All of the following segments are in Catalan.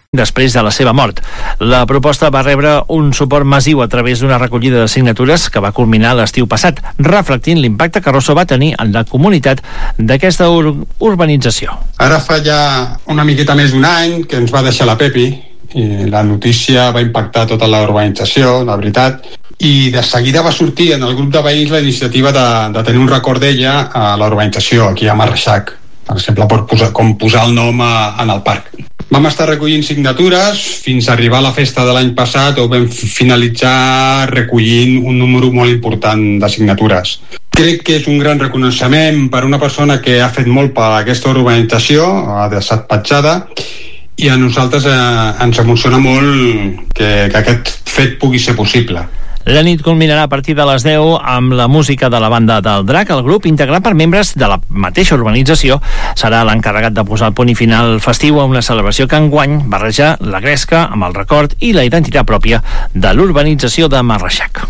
després de la seva mort. La proposta va rebre un suport massiu a través d'una recollida de signatures que va culminar l'estiu passat, reflectint l'impacte que Rosso va tenir en la comunitat d'aquesta urbanització. Ara fa ja una miqueta més d'un any que ens va deixar la Pepi i la notícia va impactar tota la urbanització, la veritat, i de seguida va sortir en el grup de veïns la iniciativa de tenir un record d'ella a la urbanització, aquí a Marreixac, per exemple, com posar el nom en el parc. Vam estar recollint signatures fins a arribar a la festa de l'any passat, on vam finalitzar recollint un número molt important de signatures. Crec que és un gran reconeixement per una persona que ha fet molt per aquesta urbanització, ha deixat petjada, i a nosaltres ens emociona molt que aquest fet pugui ser possible. La nit culminarà a partir de les 10 amb la música de la banda del Drac. El grup, integrat per membres de la mateixa urbanització, serà l'encarregat de posar el punt i final festiu a una celebració que enguany barreja la gresca amb el record i la identitat pròpia de l'urbanització de Marreixac.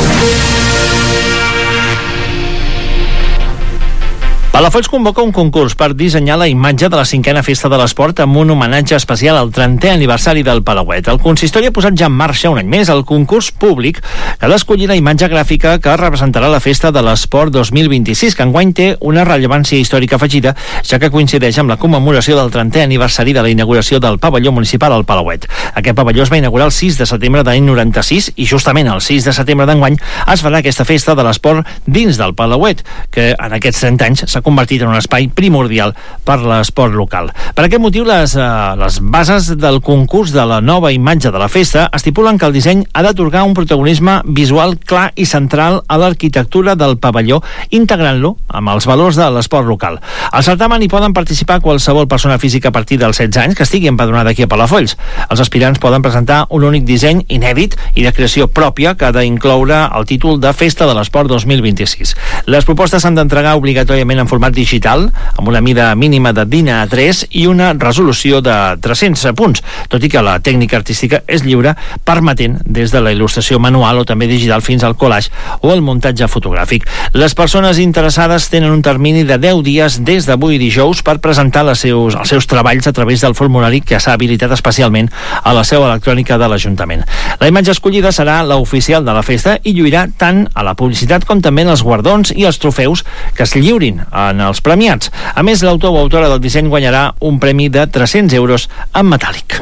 Palafolls convoca un concurs per dissenyar la imatge de la 5a Festa de l'Esport amb un homenatge especial al 30è aniversari del Palauet. El consistori ha posat ja en marxa un any més el concurs públic que ha d'escollir la imatge gràfica que representarà la Festa de l'Esport 2026, que enguany té una rellevància històrica afegida, ja que coincideix amb la commemoració del 30è aniversari de la inauguració del pavelló municipal al Palauet. Aquest pavelló es va inaugurar el 6 de setembre de l'any 96 i justament el 6 de setembre d'enguany es farà aquesta Festa de l'Esport dins del Palauet, que en aquests 30 anys s'ha convertit en un espai primordial per l'esport local. Per aquest motiu, les bases del concurs de la nova imatge de la festa estipulen que el disseny ha d'atorgar un protagonisme visual clar i central a l'arquitectura del pavelló, integrant-lo amb els valors de l'esport local. Al certamen hi poden participar qualsevol persona física a partir dels 16 anys que estigui empadronada aquí a Palafolls. Els aspirants poden presentar un únic disseny inèdit i de creació pròpia que ha d'incloure el títol de Festa de l'Esport 2026. Les propostes s'han d'entregar obligatòriament en format digital, amb una mida mínima de DIN A3 i una resolució de 300 punts, tot i que la tècnica artística és lliure, permetent des de la il·lustració manual o també digital fins al collage o el muntatge fotogràfic. Les persones interessades tenen un termini de 10 dies des d'avui dijous per presentar els seus treballs a través del formulari que s'ha habilitat especialment a la seu electrònica de l'Ajuntament. La imatge escollida serà l'oficial de la festa i lluirà tant a la publicitat com també en els guardons i els trofeus que es lliurin en els premiats. A més, l'autor o autora del disseny guanyarà un premi de 300 euros en metàl·lic.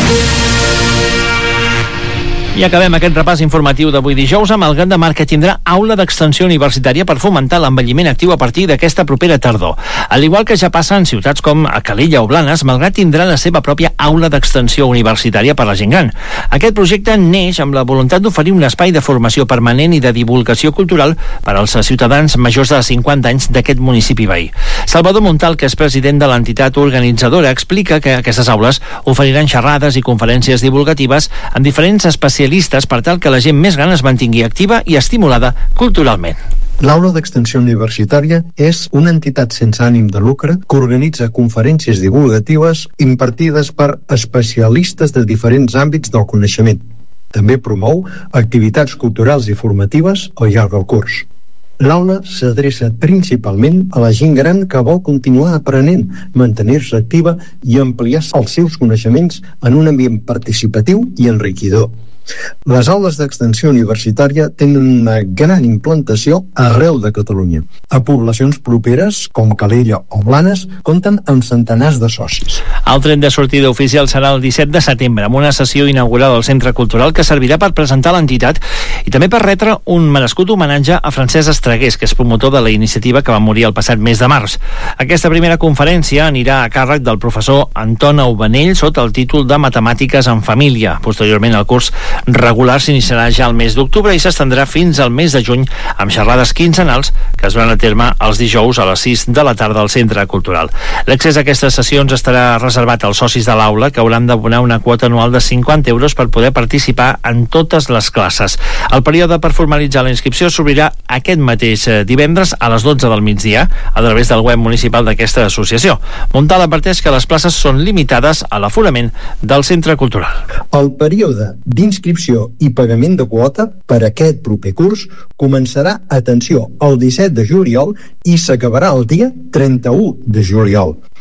I acabem aquest repàs informatiu d'avui dijous amb el Gat de Mar, que tindrà aula d'extensió universitària per fomentar l'envelliment actiu a partir d'aquesta propera tardor. Al igual que ja passa en ciutats com a Calella o Blanes, Malgrat tindrà la seva pròpia aula d'extensió universitària per a la gent gran. Aquest projecte neix amb la voluntat d'oferir un espai de formació permanent i de divulgació cultural per als ciutadans majors de 50 anys d'aquest municipi veí. Salvador Montal, que és president de l'entitat organitzadora, explica que aquestes aules oferiran xerrades i conferències divulgatives amb diferents especialistes per tal que la gent més gran es mantingui activa i estimulada culturalment. L'Aula d'Extensió Universitària és una entitat sense ànim de lucre que organitza conferències divulgatives impartides per especialistes de diferents àmbits del coneixement. També promou activitats culturals i formatives al llarg del curs. L'aula s'adreça principalment a la gent gran que vol continuar aprenent, mantenir-se activa i ampliar els seus coneixements en un ambient participatiu i enriquidor. Les aules d'extensió universitària tenen una gran implantació arreu de Catalunya. A poblacions properes, com Calella o Blanes, compten amb centenars de socis. El tret de sortida oficial serà el 17 de setembre, amb una sessió inaugural al Centre Cultural que servirà per presentar l'entitat i també per retre un merescut homenatge a Francesc Estregués, que és promotor de la iniciativa que va morir el passat mes de març. Aquesta primera conferència anirà a càrrec del professor Anton Aubanell sota el títol de Matemàtiques en Família. Posteriorment, el curs regular s'iniciarà ja al mes d'octubre i s'estendrà fins al mes de juny amb xerrades quinzenals que es duran a terme els dijous a les 6 de la tarda al Centre Cultural. L'accés a aquestes sessions estarà reservat als socis de l'aula, que hauran d'abonar una quota anual de 50 euros per poder participar en totes les classes. El període per formalitzar la inscripció s'obrirà aquest mateix divendres a les 12 del migdia a través del web municipal d'aquesta associació. Montal adverteix que les places són limitades a l'aforament del Centre Cultural. El període d'inscripció i pagament de quota per aquest proper curs començarà, atenció, el 17 de juliol i s'acabarà el dia 31 de juliol.